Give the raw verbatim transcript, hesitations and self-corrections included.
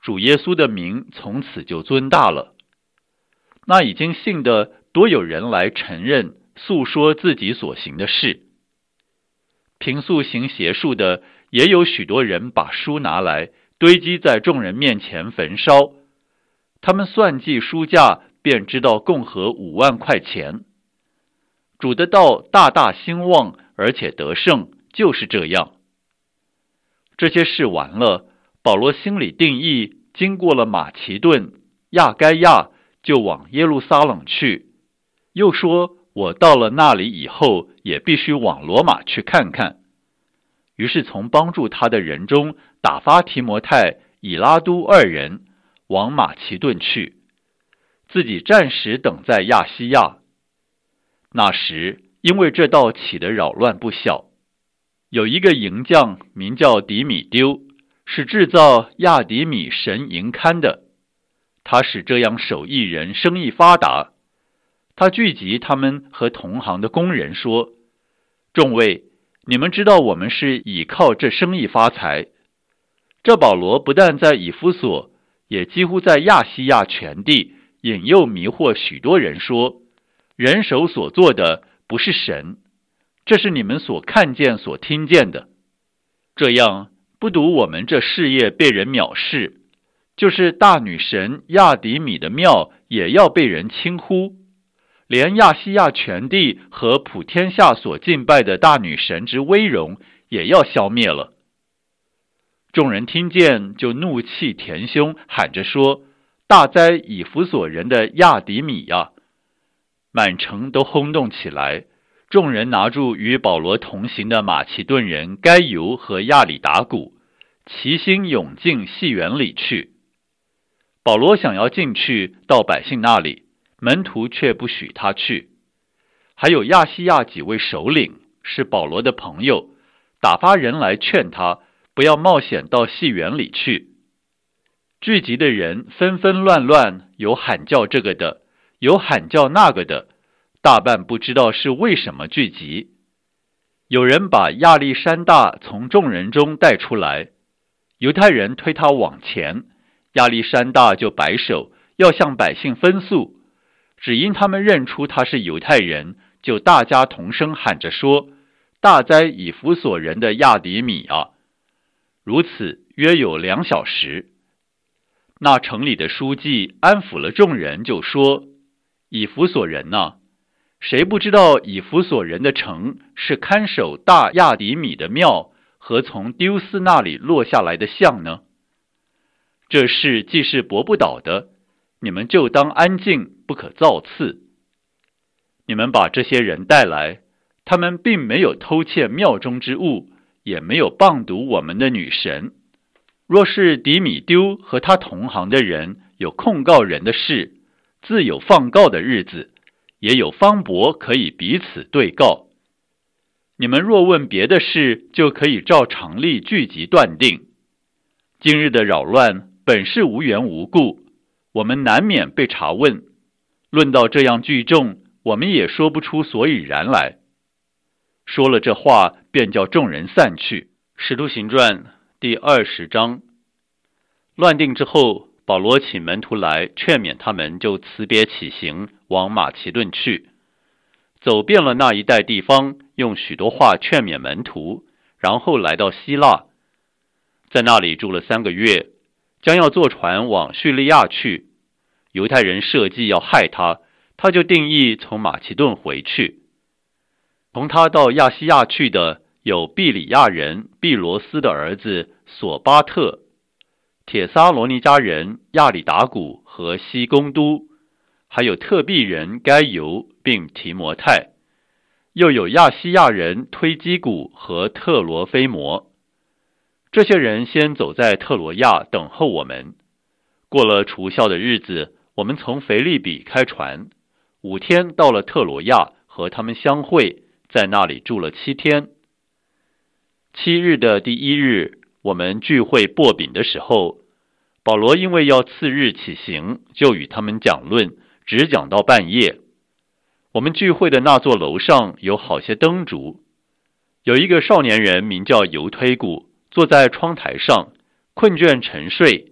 主耶稣的名从此就尊大了。那已经信的多有人来承认诉说自己所行的事。平素行邪术的也有许多人把书拿来堆积在众人面前焚烧，他们算计书价，便知道共合五万块钱。主的道大大兴旺，而且得胜，就是这样。这些事完了，保罗心里定义，经过了马其顿、亚该亚，就往耶路撒冷去。又说，我到了那里以后，也必须往罗马去看看。于是从帮助他的人中打发提摩太、以拉都二人往马其顿去，自己暂时等在亚细亚。那时因为这道起的扰乱不小，有一个营将名叫底米丢，是制造亚底米神营龛的，他使这样手艺人生意发达。他聚集他们和同行的工人说，众位，你们知道我们是倚靠这生意发财。这保罗不但在以弗所，也几乎在亚细亚全地引诱迷惑许多人说，人手所做的不是神，这是你们所看见所听见的。这样不独我们这事业被人藐视，就是大女神亚底米的庙也要被人轻忽，连亚细亚全地和普天下所敬拜的大女神之威荣也要消灭了。众人听见，就怒气填胸，喊着说，大哉以弗所人的亚底米呀！满城都轰动起来。众人拿住与保罗同行的马其顿人该犹和亚里达古，齐心涌进戏园里去。保罗想要进去到百姓那里，门徒却不许他去。还有亚细亚几位首领是保罗的朋友，打发人来劝他不要冒险到戏园里去。聚集的人纷纷乱乱，有喊叫这个的，有喊叫那个的，大半不知道是为什么聚集。有人把亚历山大从众人中带出来，犹太人推他往前，亚历山大就摆手要向百姓分诉，只因他们认出他是犹太人，就大家同声喊着说，大哉以弗所人的亚底米啊！如此约有两小时。那城里的书记安抚了众人，就说，以弗所人哪、啊，谁不知道以弗所人的城是看守大亚底米的庙和从丢斯那里落下来的像呢？这事既是驳不倒的，你们就当安静，不可造次。你们把这些人带来，他们并没有偷窃庙中之物，也没有谤读我们的女神。若是底米丢和他同行的人有控告人的事，自有放告的日子，也有方伯可以彼此对告。你们若问别的事，就可以照常例聚集断定。今日的扰乱本是无缘无故，我们难免被查问。论到这样聚众，我们也说不出所以然来。说了这话，便叫众人散去。使徒行传第二十章。乱定之后，保罗请门徒来劝勉他们，就辞别起行，往马其顿去。走遍了那一带地方，用许多话劝勉门徒，然后来到希腊，在那里住了三个月，将要坐船往叙利亚去。犹太人设计要害他，他就定义从马其顿回去。同他到亚细亚去的有毕里亚人毕罗斯的儿子索巴特、铁撒罗尼迦人亚里达古和西公都，还有特庇人该犹并提摩太，又有亚细亚人推基古和特罗菲摩。这些人先走在特罗亚等候我们。过了除酵的日子，我们从腓利比开船，五天到了特罗亚，和他们相会，在那里住了七天。七日的第一日，我们聚会擘饼的时候，保罗因为要次日起行，就与他们讲论，只讲到半夜。我们聚会的那座楼上有好些灯烛，有一个少年人名叫犹推古，坐在窗台上，困倦沉睡。